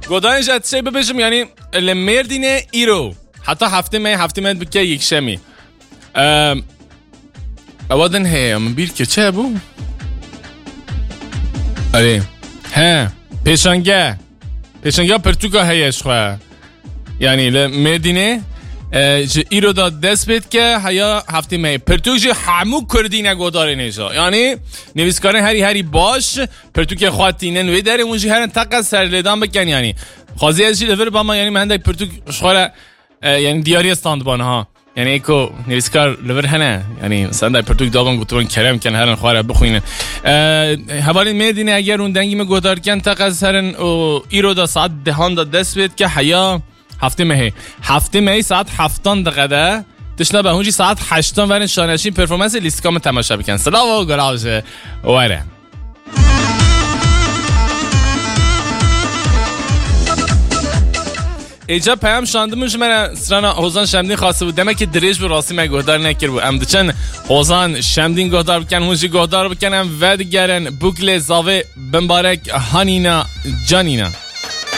گودان جد چه ببیشم یعنی لمردینه ایرو حتی هفته می بکه یک شمی اوادن هیم بیر که چه بو؟ آره پیشانگه پرتوکا هیش خواه یعنی لمردینه ایرو دا دست بید که هیا هفته می پرتوک جی همو کردینه گوداره نیجا یعنی نویسکارن هری باش پرتوک خواتینه نوی داره اونجی هرن تقا سر لیدان بکن یعنی خوازی از جی لفر با ما یعنی من پرتوک شخوره یعنی دیاری استاندبانه ها یعنی ایکو نویسکار لفر هنه یعنی مثلا در پرتوک دابان گوتوان کرم کن هرن خواره بخوینه حوالی میدینه اگر اون دنگی می گودار کن تقا سرن ایرو دا ساعت دهان دا دست بید که هیا هفته می ساعت 7 دقیقه تشنا به اونجی ساعت 8 ورن شانشین پرفورمنس لیستکام تماشا بکن سلام و گراج وره ایجا پیام شاندمش من سرانا حوزان شمدین خواسته بود دمه که دریش به راستی من گهدار نکر بود امدچن حوزان شمدین گهدار بکن اونجی گهدار بکنم و دیگرن بوکل زاوه بمبارک هانینا جانینا